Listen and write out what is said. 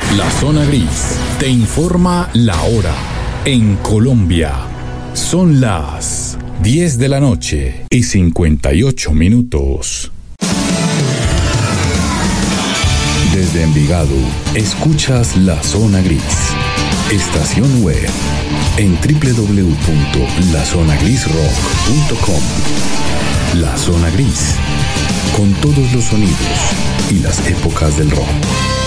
La Zona Gris te informa la hora. En Colombia son las 10 de la noche y 58 minutos. Desde Envigado, escuchas La Zona Gris. Estación web en www.lazonagrisrock.com. La Zona Gris, con todos los sonidos y las épocas del rock.